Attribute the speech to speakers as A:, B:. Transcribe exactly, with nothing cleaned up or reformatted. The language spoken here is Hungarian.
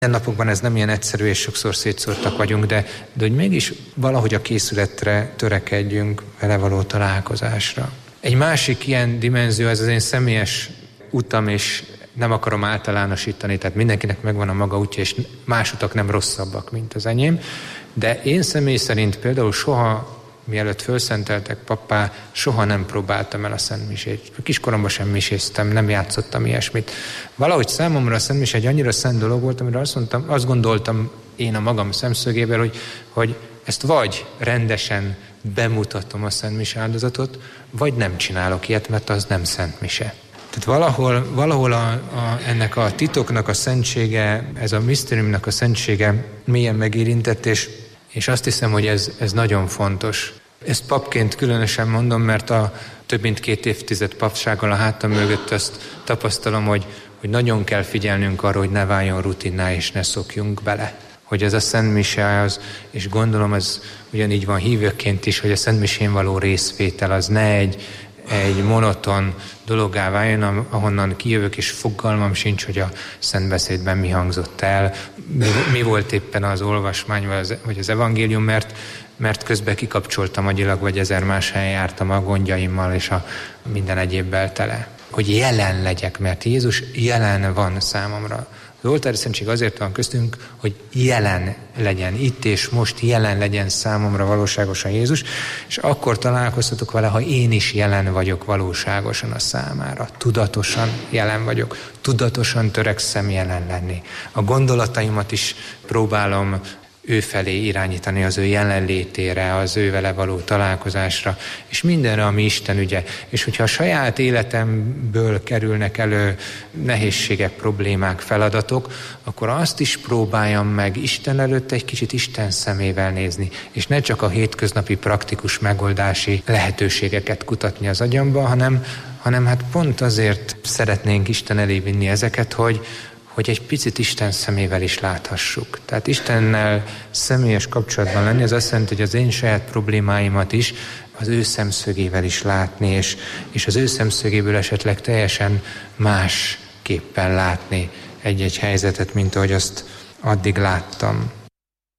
A: Ilyen napokban ez nem ilyen egyszerű, és sokszor szétszórtak vagyunk, de, de hogy mégis valahogy a készületre törekedjünk, vele való találkozásra. Egy másik ilyen dimenzió, ez az én személyes utam, és nem akarom általánosítani, tehát mindenkinek megvan a maga útja, és más utak nem rosszabbak, mint az enyém, de én személy szerint például soha, mielőtt fölszenteltek pappá, soha nem próbáltam el a szentmisét. Kiskoromban sem miséztem, nem játszottam ilyesmit. Valahogy számomra a szentmise egy annyira szent dolog volt, amire azt mondtam, azt gondoltam én a magam szemszögéből, hogy, hogy ezt vagy rendesen bemutatom a szentmise áldozatot, vagy nem csinálok ilyet, mert az nem szentmise. Tehát valahol, valahol a, a, ennek a titoknak a szentsége, ez a misztériumnak a szentsége mélyen megérintett, és, és azt hiszem, hogy ez, ez nagyon fontos. Ezt papként különösen mondom, mert a több mint két évtized papsággal a hátam mögött azt tapasztalom, hogy, hogy nagyon kell figyelnünk arra, hogy ne váljon rutinná, és ne szokjunk bele. Hogy ez a szentmise az, és gondolom ez ugyanígy van hívőként is, hogy a szentmisén való részvétel az ne egy, egy monoton dologgá váljon, ahonnan kijövök, és fogalmam sincs, hogy a szentbeszédben mi hangzott el, mi, mi volt éppen az olvasmány, vagy az, vagy az evangélium, mert, mert közben kikapcsoltam agyilag, vagy ezer más helyen jártam a gondjaimmal, és a minden egyébbel tele. Hogy jelen legyek, mert Jézus jelen van számomra. Az oltári szentség azért van köztünk, hogy jelen legyen, itt és most jelen legyen számomra valóságosan Jézus, és akkor találkozhatok vele, ha én is jelen vagyok valóságosan a számára. Tudatosan jelen vagyok, tudatosan törekszem jelen lenni. A gondolataimat is próbálom ő felé irányítani, az ő jelenlétére, az ő vele való találkozásra, és mindenre, ami Isten ügye. És hogyha a saját életemből kerülnek elő nehézségek, problémák, feladatok, akkor azt is próbáljam meg Isten előtt egy kicsit Isten szemével nézni, és ne csak a hétköznapi praktikus megoldási lehetőségeket kutatni az agyamba, hanem, hanem hát pont azért szeretnénk Isten elé vinni ezeket, hogy hogy egy picit Isten szemével is láthassuk. Tehát Istennel személyes kapcsolatban lenni, az azt jelenti, hogy az én saját problémáimat is az ő szemszögével is látni, és, és az ő szemszögéből esetleg teljesen másképpen látni egy-egy helyzetet, mint ahogy azt addig láttam.